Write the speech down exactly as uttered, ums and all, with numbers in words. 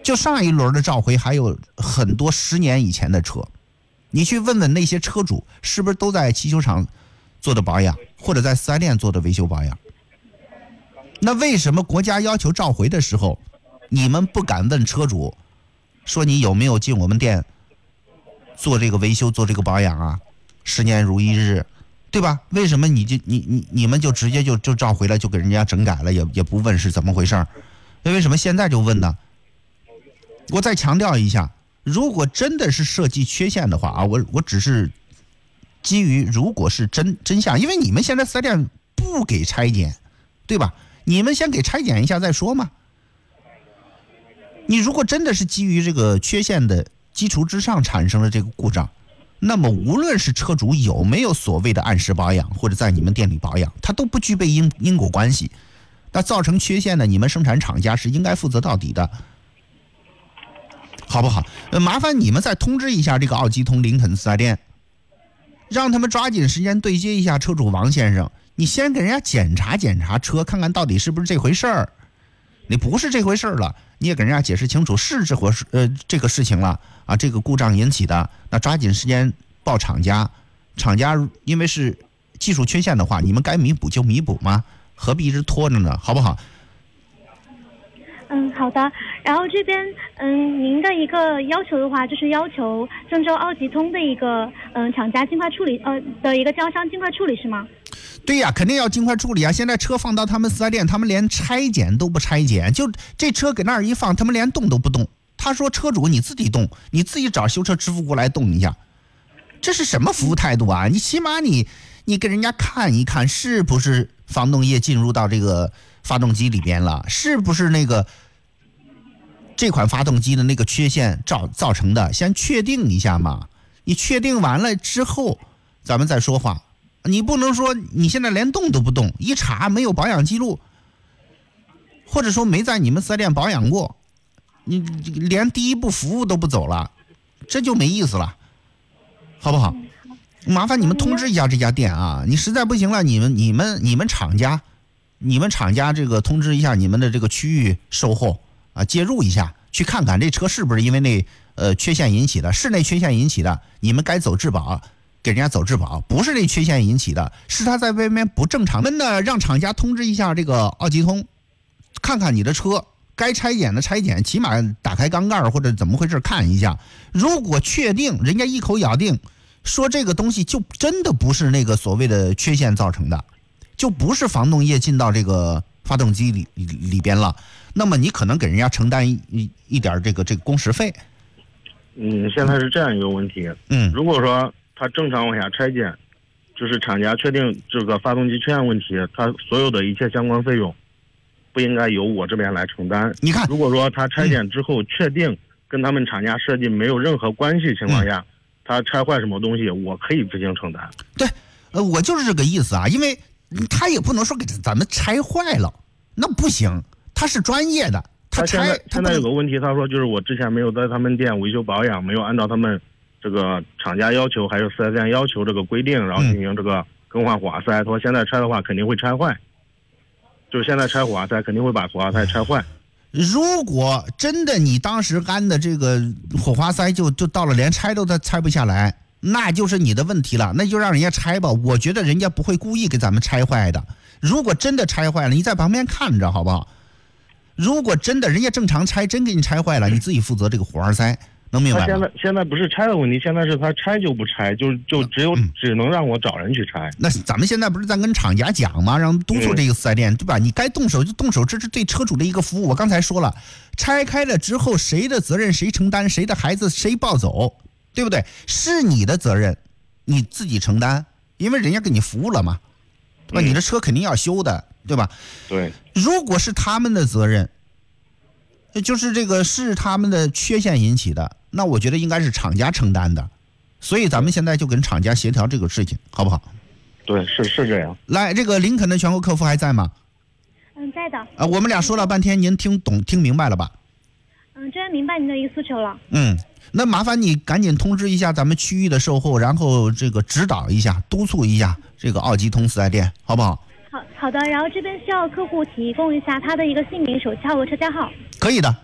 就上一轮的召回还有很多十年以前的车，你去问问那些车主是不是都在汽修厂做的保养，或者在四 S 店做的维修保养。那为什么国家要求召回的时候，你们不敢问车主说你有没有进我们店做这个维修做这个保养啊？十年如一日，对吧？为什么你就你你你们就直接就就召回了，就给人家整改了，也也不问是怎么回事？那为什么现在就问呢？我再强调一下，如果真的是设计缺陷的话啊，我我只是基于如果是真真相，因为你们现在四 S 店不给拆检，对吧？你们先给拆检一下再说嘛。你如果真的是基于这个缺陷的基础之上产生了这个故障，那么无论是车主有没有所谓的按时保养或者在你们店里保养，它都不具备因因果关系。那造成缺陷的，你们生产厂家是应该负责到底的，好不好？呃，麻烦你们再通知一下这个奥基通林肯四 S 店，让他们抓紧时间对接一下车主王先生。你先给人家检查检查车，看看到底是不是这回事儿。你不是这回事儿了，你也给人家解释清楚是这回事呃这个事情了啊，这个故障引起的，那抓紧时间报厂家。厂家因为是技术缺陷的话，你们该弥补就弥补嘛，何必一直拖着呢？好不好？ 嗯，好的。然后这边，嗯，您的一个要求的话，就是要求郑州奥吉通的一个嗯厂家尽快处理，呃的一个经销商尽快处理，是吗？ 对呀，肯定要尽快处理啊！现在车放到他们四 S 店，他们连拆检都不拆检，就这车给那儿一放，他们连动都不动。他说：“车主你自己动，你自己找修车支付过来动一下。”这是什么服务态度啊？你起码你你给人家看一看，是不是防冻液进入到这个发动机里边了？是不是那个这款发动机的那个缺陷造造成的？先确定一下嘛。你确定完了之后，咱们再说话。你不能说你现在连动都不动，一查没有保养记录，或者说没在你们四 S 店保养过，你连第一步服务都不走了，这就没意思了，好不好？麻烦你们通知一下这家店啊！你实在不行了，你们你们你们厂家，你们厂家这个通知一下你们的这个区域售后啊，介入一下，去看看这车是不是因为那呃缺陷引起的，是那缺陷引起的，你们该走质保。给人家走质保，不是这缺陷引起的，是他在外面不正常的呢。让厂家通知一下这个奥吉通，看看你的车该拆检的拆检，起码打开缸盖或者怎么回事看一下。如果确定人家一口咬定说这个东西就真的不是那个所谓的缺陷造成的，就不是防冻液进到这个发动机里里边了，那么你可能给人家承担一一点这个这个工时费。 嗯，现在是这样一个问题。 嗯， 如果说他正常往下拆检，就是厂家确定这个发动机缺陷问题，他所有的一切相关费用不应该由我这边来承担。 你看， 如果说他拆检之后确定跟他们厂家设计没有任何关系情况下，嗯、他拆坏什么东西，我可以自行承担。 对，呃，我就是这个意思啊，因为他也不能说给咱们拆坏了，那不行，他是专业的，他拆。 他现在现在有个问题，他说就是我之前没有在他们店维修保养，没有按照他们这个厂家要求还有四 S 店要求这个规定，然后进行这个更换火花塞。他说现在拆的话肯定会拆坏，就是现在拆火花塞肯定会把火花塞拆坏。 如果真的你当时安的这个火花塞就就到了连拆都拆不下来，那就是你的问题了，那就让人家拆吧。我觉得人家不会故意给咱们拆坏的。如果真的拆坏了，你在旁边看着好不好？如果真的人家正常拆，真给你拆坏了，你自己负责这个火花塞。能明白吗？ 他现在现在不是拆的问题，现在是他拆就不拆，就就只有、嗯、只能让我找人去拆。 那咱们现在不是在跟厂家讲吗？让督促这个四 S 店，嗯、对吧？你该动手就动手，这是对车主的一个服务。我刚才说了，拆开了之后，谁的责任谁承担，谁的孩子谁抱走，对不对？是你的责任，你自己承担，因为人家给你服务了嘛，对吧？嗯、你的车肯定要修的，对吧？ 对。 如果是他们的责任。就是这个是他们的缺陷引起的，那我觉得应该是厂家承担的，所以咱们现在就跟厂家协调这个事情，好不好？ 对，是是这样。 来，这个林肯的全国客服还在吗？ 嗯，在的。 啊，我们俩说了半天，您听懂听明白了吧？ 嗯，这明白您的一个诉求了。 嗯，那麻烦你赶紧通知一下咱们区域的售后，然后这个指导一下、督促一下这个奥吉通四 S 店，好不好？ 好好的，然后这边需要客户提供一下他的一个姓名、手机号和车架号。 可以的。